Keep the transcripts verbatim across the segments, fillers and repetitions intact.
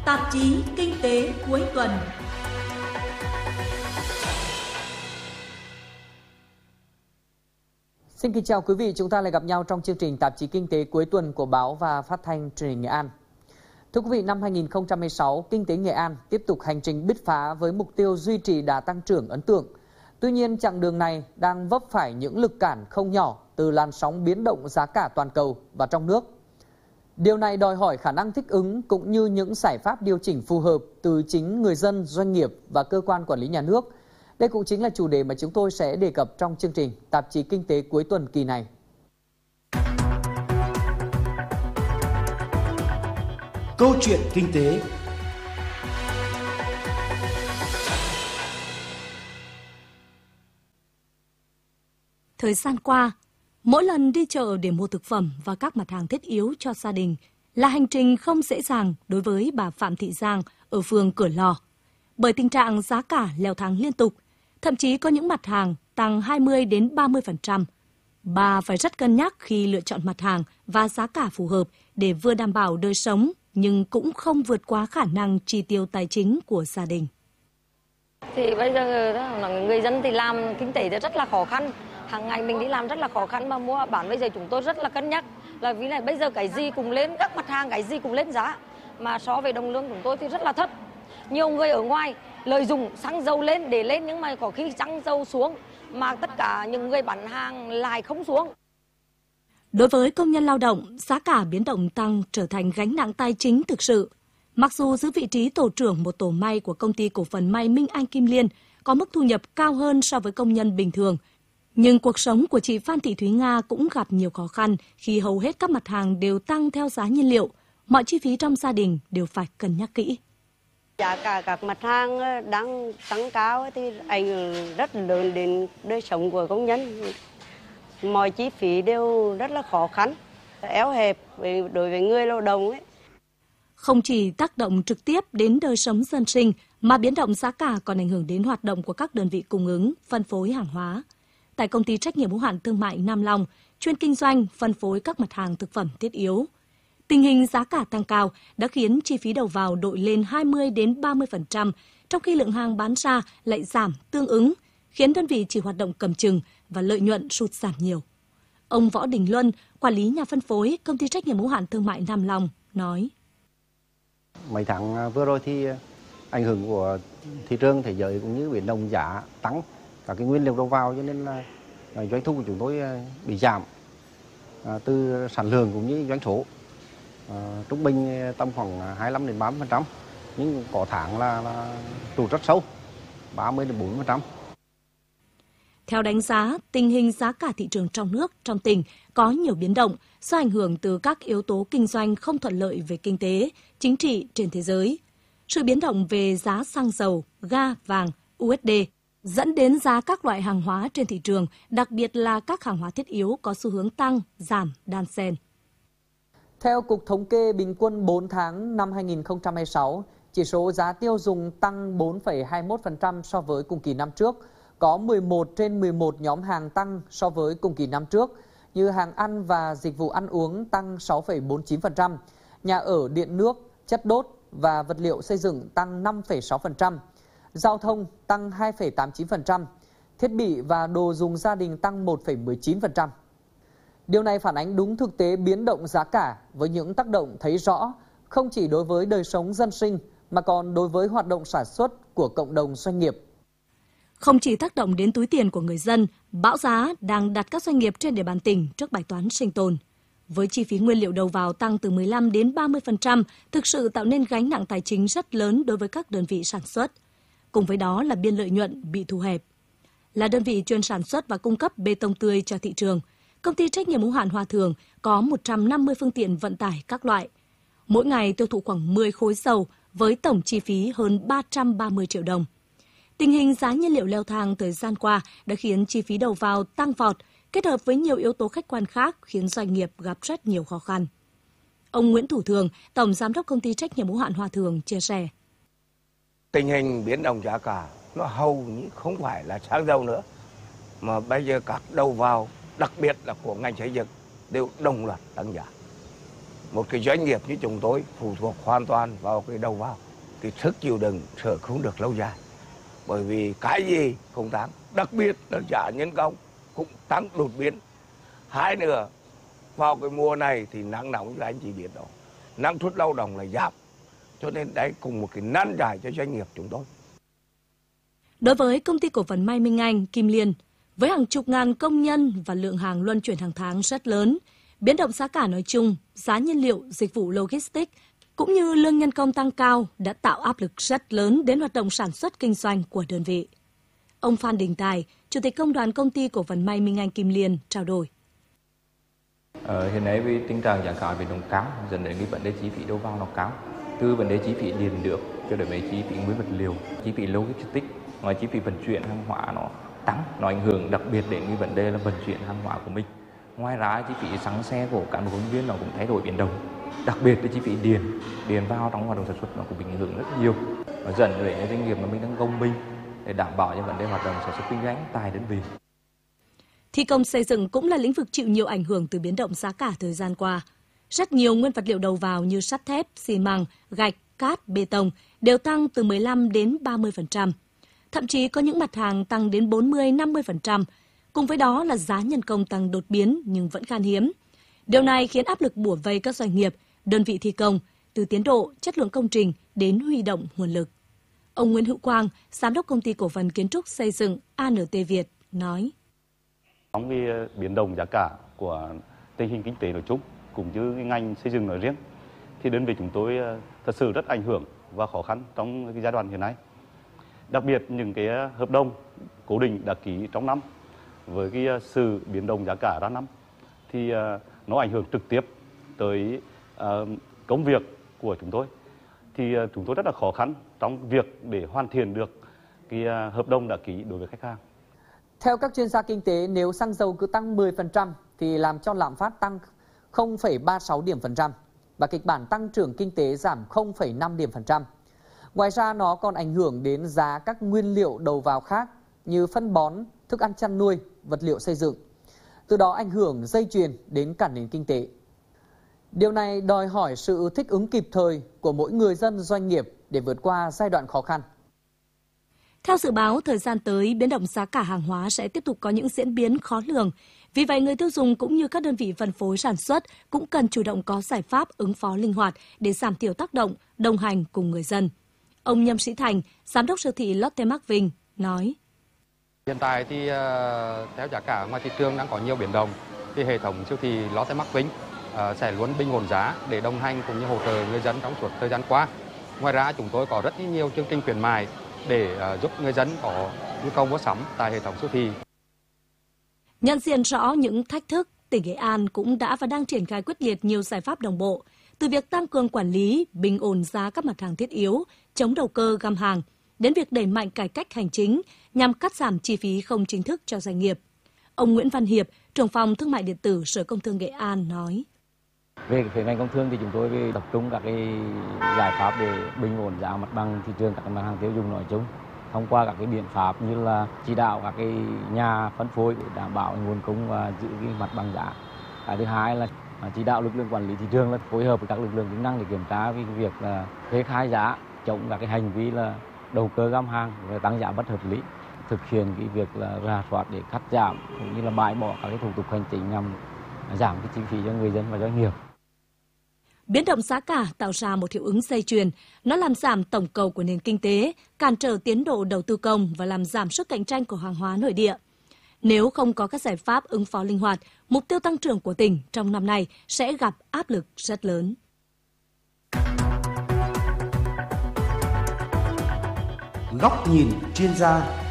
Tạp chí Kinh tế cuối tuần. Xin kính chào quý vị, chúng ta lại gặp nhau trong chương trình Tạp chí Kinh tế cuối tuần của báo và phát thanh truyền hình Nghệ An. Thưa quý vị, năm hai nghìn không trăm mười sáu, Kinh tế Nghệ An tiếp tục hành trình bứt phá với mục tiêu duy trì đà tăng trưởng ấn tượng. Tuy nhiên, chặng đường này đang vấp phải những lực cản không nhỏ từ làn sóng biến động giá cả toàn cầu và trong nước. Điều này đòi hỏi khả năng thích ứng cũng như những giải pháp điều chỉnh phù hợp từ chính người dân, doanh nghiệp và cơ quan quản lý nhà nước. Đây cũng chính là chủ đề mà chúng tôi sẽ đề cập trong chương trình Tạp chí Kinh tế cuối tuần kỳ này. Câu chuyện kinh tế. Thời gian qua, mỗi lần đi chợ để mua thực phẩm và các mặt hàng thiết yếu cho gia đình là hành trình không dễ dàng đối với bà Phạm Thị Giang ở phường Cửa Lò. Bởi tình trạng giá cả leo thang liên tục, thậm chí có những mặt hàng tăng hai mươi đến ba mươi phần trăm. Bà phải rất cân nhắc khi lựa chọn mặt hàng và giá cả phù hợp để vừa đảm bảo đời sống nhưng cũng không vượt quá khả năng chi tiêu tài chính của gia đình. Thì bây giờ người dân thì làm kinh tế thì rất là khó khăn. Hàng ngày mình đi làm rất là khó khăn mà mua bán bây giờ chúng tôi rất là cân nhắc là vì này bây giờ cái gì cũng lên, các mặt hàng cái gì cũng lên giá mà so với đồng lương chúng tôi thì rất là thấp. Nhiều người ở ngoài lợi dụng xăng dầu lên để lên nhưng mà có khi xăng dầu xuống mà tất cả những người bán hàng lại không xuống. Đối với công nhân lao động, giá cả biến động tăng trở thành gánh nặng tài chính thực sự. Mặc dù giữ vị trí tổ trưởng một tổ may của công ty cổ phần may Minh Anh Kim Liên có mức thu nhập cao hơn so với công nhân bình thường, nhưng cuộc sống của chị Phan Thị Thúy Nga cũng gặp nhiều khó khăn khi hầu hết các mặt hàng đều tăng theo giá nhiên liệu. Mọi chi phí trong gia đình đều phải cân nhắc kỹ. Giá cả các mặt hàng đang tăng cao thì ảnh hưởng rất lớn đến đời sống của công nhân. Mọi chi phí đều rất là khó khăn, éo hẹp đối với người lao động ấy. Không chỉ tác động trực tiếp đến đời sống dân sinh mà biến động giá cả còn ảnh hưởng đến hoạt động của các đơn vị cung ứng, phân phối hàng hóa. Tại công ty trách nhiệm hữu hạn thương mại Nam Long, chuyên kinh doanh phân phối các mặt hàng thực phẩm thiết yếu, tình hình giá cả tăng cao đã khiến chi phí đầu vào đội lên hai mươi đến ba mươi phần trăm, trong khi lượng hàng bán ra lại giảm tương ứng, khiến đơn vị chỉ hoạt động cầm chừng và lợi nhuận sụt giảm nhiều. Ông Võ Đình Luân, quản lý nhà phân phối công ty trách nhiệm hữu hạn thương mại Nam Long nói: Mấy tháng vừa rồi thì ảnh hưởng của thị trường thế giới cũng như biến động giá tăng, các cái nguyên liệu đầu vào cho nên là doanh thu của chúng tôi bị giảm từ sản lượng cũng như doanh số. À, trung bình tầm khoảng hai mươi lăm đến ba mươi phần trăm, nhưng có tháng là, là tụt rất sâu, ba mươi đến bốn mươi phần trăm. Theo đánh giá, tình hình giá cả thị trường trong nước, trong tỉnh có nhiều biến động do ảnh hưởng từ các yếu tố kinh doanh không thuận lợi về kinh tế, chính trị trên thế giới. Sự biến động về giá xăng dầu, ga, vàng, u ét đê dẫn đến giá các loại hàng hóa trên thị trường, đặc biệt là các hàng hóa thiết yếu có xu hướng tăng, giảm, đan xen. Theo Cục Thống kê, bình quân bốn tháng năm hai nghìn không trăm hai mươi sáu, chỉ số giá tiêu dùng tăng bốn phẩy hai mươi mốt phần trăm so với cùng kỳ năm trước. Có mười một trên mười một nhóm hàng tăng so với cùng kỳ năm trước, như hàng ăn và dịch vụ ăn uống tăng sáu phẩy bốn mươi chín phần trăm, nhà ở, điện nước, chất đốt và vật liệu xây dựng tăng năm phẩy sáu phần trăm, giao thông tăng hai phẩy tám mươi chín phần trăm, thiết bị và đồ dùng gia đình tăng một phẩy mười chín phần trăm. Điều này phản ánh đúng thực tế biến động giá cả với những tác động thấy rõ không chỉ đối với đời sống dân sinh mà còn đối với hoạt động sản xuất của cộng đồng doanh nghiệp. Không chỉ tác động đến túi tiền của người dân, bão giá đang đặt các doanh nghiệp trên địa bàn tỉnh trước bài toán sinh tồn. Với chi phí nguyên liệu đầu vào tăng từ mười lăm đến ba mươi phần trăm, thực sự tạo nên gánh nặng tài chính rất lớn đối với các đơn vị sản xuất. Cùng với đó là biên lợi nhuận bị thu hẹp. Là đơn vị chuyên sản xuất và cung cấp bê tông tươi cho thị trường, công ty trách nhiệm hữu hạn Hòa Thường có một trăm năm mươi phương tiện vận tải các loại. Mỗi ngày tiêu thụ khoảng mười khối dầu với tổng chi phí hơn ba trăm ba mươi triệu đồng. Tình hình giá nhiên liệu leo thang thời gian qua đã khiến chi phí đầu vào tăng vọt, kết hợp với nhiều yếu tố khách quan khác khiến doanh nghiệp gặp rất nhiều khó khăn. Ông Nguyễn Thủ Thường, Tổng Giám đốc Công ty Trách nhiệm hữu hạn Hòa Thường chia sẻ. Tình hình biến động giá cả nó hầu như không phải là xăng dầu nữa, mà bây giờ các đầu vào, đặc biệt là của ngành xây dựng, đều đồng loạt tăng giá. một cái doanh nghiệp như chúng tôi phụ thuộc hoàn toàn vào cái đầu vào, cái sức chịu đựng sợ không được lâu dài. Bởi vì cái gì cũng tăng, đặc biệt là giá nhân công cũng tăng đột biến. Hai nữa, vào cái mùa này thì nắng nóng như anh chỉ biết đó, năng suất lao động là giảm, cho nên đấy cũng một cái nan giải cho doanh nghiệp chúng tôi. Đối với công ty cổ phần May Minh Anh, Kim Liên, với hàng chục ngàn công nhân và lượng hàng luân chuyển hàng tháng rất lớn, biến động giá cả nói chung, giá nhiên liệu, dịch vụ logistics cũng như lương nhân công tăng cao đã tạo áp lực rất lớn đến hoạt động sản xuất kinh doanh của đơn vị. Ông Phan Đình Tài, Chủ tịch Công đoàn Công ty Cổ phần May Minh Anh Kim Liên trao đổi. Ờ, hiện nay vì tình trạng giá cả biến động cao dẫn đến cái vấn đề chi phí đầu vào nó cao, từ vấn đề chi phí điện nước cho đến mấy chi phí nguyên vật liệu, chi phí logistics, ngoài chi phí vận chuyển hàng hóa nó tăng, nó ảnh hưởng đặc biệt đến cái vấn đề là vận chuyển hàng hóa của mình. Ngoài ra chi phí xăng xe của cán bộ công nhân viên nó cũng thay đổi biến động, đặc biệt là chi phí điện, điện vào trong hoạt động sản xuất nó cũng bị ảnh hưởng rất nhiều, và dẫn đến những doanh nghiệp mà mình đang gồng mình để đảm bảo cho vấn đề hoạt động sản xuất kinh doanh tại đơn vị. Thi công xây dựng cũng là lĩnh vực chịu nhiều ảnh hưởng từ biến động giá cả thời gian qua. Rất nhiều nguyên vật liệu đầu vào như sắt thép, xi măng, gạch, cát, bê tông đều tăng từ mười lăm đến ba mươi phần trăm. Thậm chí có những mặt hàng tăng đến bốn mươi đến năm mươi phần trăm. Cùng với đó là giá nhân công tăng đột biến nhưng vẫn khan hiếm. Điều này khiến áp lực bủa vây các doanh nghiệp, đơn vị thi công, từ tiến độ, chất lượng công trình đến huy động nguồn lực. Ông Nguyễn Hữu Quang, Giám đốc Công ty Cổ phần Kiến trúc Xây dựng a en tê Việt nói. Trong cái biến động giá cả của tình hình kinh tế nói chung cũng như cái ngành xây dựng nói riêng thì đơn vị chúng tôi thật sự rất ảnh hưởng và khó khăn trong cái giai đoạn hiện nay. Đặc biệt những cái hợp đồng cố định đã ký trong năm với cái sự biến động giá cả ra năm thì nó ảnh hưởng trực tiếp tới công việc của chúng tôi. Thì chúng tôi rất là khó khăn trong việc để hoàn thiện được cái hợp đồng đã ký đối với khách hàng. Theo các chuyên gia kinh tế, nếu xăng dầu cứ tăng mười phần trăm thì làm cho lạm phát tăng không phẩy ba mươi sáu điểm phần trăm và kịch bản tăng trưởng kinh tế giảm không phẩy năm điểm phần trăm. Ngoài ra nó còn ảnh hưởng đến giá các nguyên liệu đầu vào khác như phân bón, thức ăn chăn nuôi, vật liệu xây dựng. Từ đó ảnh hưởng dây chuyền đến cả nền kinh tế. Điều này đòi hỏi sự thích ứng kịp thời của mỗi người dân doanh nghiệp để vượt qua giai đoạn khó khăn. Theo dự báo, thời gian tới, biến động giá cả hàng hóa sẽ tiếp tục có những diễn biến khó lường. Vì vậy, người tiêu dùng cũng như các đơn vị phân phối sản xuất cũng cần chủ động có giải pháp ứng phó linh hoạt để giảm thiểu tác động, đồng hành cùng người dân. Ông Nhâm Sĩ Thành, Giám đốc siêu thị Lotte Mart Vinh, nói. Hiện tại thì theo giá cả ngoài thị trường đang có nhiều biến động, thì hệ thống siêu thị Lotte Mart Vinh sẽ luôn bình ổn giá để đồng hành cũng như hỗ trợ người dân trong suốt thời gian qua. Ngoài ra, chúng tôi có rất nhiều chương trình khuyến mại để giúp người dân có nhu cầu mua sắm tại hệ thống siêu thị. Nhận diện rõ những thách thức, tỉnh Nghệ An cũng đã và đang triển khai quyết liệt nhiều giải pháp đồng bộ, từ việc tăng cường quản lý, bình ổn giá các mặt hàng thiết yếu, chống đầu cơ găm hàng, đến việc đẩy mạnh cải cách hành chính nhằm cắt giảm chi phí không chính thức cho doanh nghiệp. Ông Nguyễn Văn Hiệp, trưởng phòng Thương mại điện tử Sở Công Thương Nghệ An nói. Về phía ngành công thương thì chúng tôi tập trung các cái giải pháp để bình ổn giá mặt bằng thị trường các mặt hàng tiêu dùng nói chung, thông qua các cái biện pháp như là chỉ đạo các cái nhà phân phối để đảm bảo nguồn cung và giữ cái mặt bằng giá. Cái thứ hai là chỉ đạo lực lượng quản lý thị trường là phối hợp với các lực lượng chức năng để kiểm tra cái việc là kê khai giá, chống các cái hành vi là đầu cơ găm hàng và tăng giá bất hợp lý, thực hiện cái việc là rà soát để cắt giảm cũng như là bãi bỏ các cái thủ tục hành chính nhằm giảm cái chi phí cho người dân và doanh nghiệp. Biến động giá cả tạo ra một hiệu ứng dây chuyền, nó làm giảm tổng cầu của nền kinh tế, cản trở tiến độ đầu tư công và làm giảm sức cạnh tranh của hàng hóa nội địa. Nếu không có các giải pháp ứng phó linh hoạt, mục tiêu tăng trưởng của tỉnh trong năm nay sẽ gặp áp lực rất lớn. Góc nhìn chuyên gia.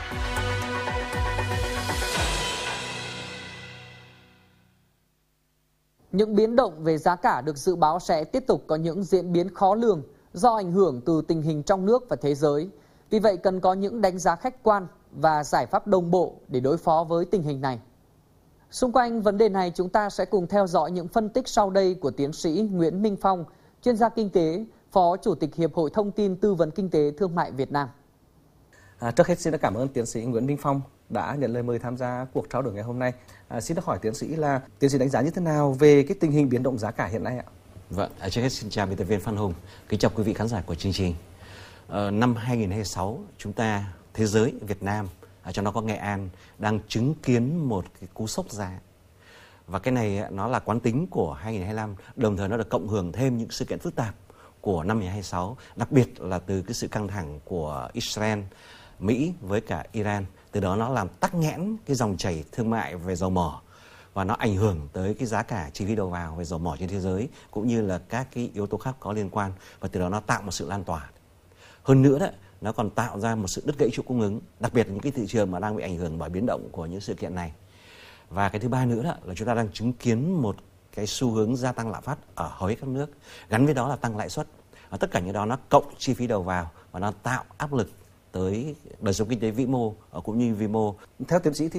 Những biến động về giá cả được dự báo sẽ tiếp tục có những diễn biến khó lường do ảnh hưởng từ tình hình trong nước và thế giới. Vì vậy cần có những đánh giá khách quan và giải pháp đồng bộ để đối phó với tình hình này. Xung quanh vấn đề này, chúng ta sẽ cùng theo dõi những phân tích sau đây của tiến sĩ Nguyễn Minh Phong, chuyên gia kinh tế, Phó Chủ tịch Hiệp hội Thông tin Tư vấn Kinh tế Thương mại Việt Nam. À, trước hết xin cảm ơn tiến sĩ Nguyễn Minh Phong đã nhận lời mời tham gia cuộc trao đổi ngày hôm nay. À, xin được hỏi tiến sĩ là tiến sĩ đánh giá như thế nào về cái tình hình biến động giá cả hiện nay ạ? Vâng, trước hết xin chào biên tập viên Phan Hùng, kính chào quý vị khán giả của chương trình. Ờ, năm hai nghìn không trăm hai mươi sáu, chúng ta, thế giới, Việt Nam, ở trong đó có Nghệ An, đang chứng kiến một cái cú sốc giá. Và cái này nó là quán tính của hai nghìn không trăm hai mươi lăm, đồng thời nó được cộng hưởng thêm những sự kiện phức tạp của năm hai nghìn không trăm hai mươi sáu, đặc biệt là từ cái sự căng thẳng của Israel, Mỹ với cả Iran. Từ đó nó làm tắc nghẽn cái dòng chảy thương mại về dầu mỏ và nó ảnh hưởng tới cái giá cả chi phí đầu vào về dầu mỏ trên thế giới cũng như là các cái yếu tố khác có liên quan, và từ đó nó tạo một sự lan tỏa. Hơn nữa đó, nó còn tạo ra một sự đứt gãy chuỗi cung ứng, đặc biệt là những cái thị trường mà đang bị ảnh hưởng bởi biến động của những sự kiện này. Và cái thứ ba nữa đó là chúng ta đang chứng kiến một cái xu hướng gia tăng lạm phát ở hầu hết các nước, gắn với đó là tăng lãi suất. Và tất cả những đó nó cộng chi phí đầu vào và nó tạo áp lực tới đời sống kinh tế vĩ mô cũng như vi mô. Theo tiến sĩ thì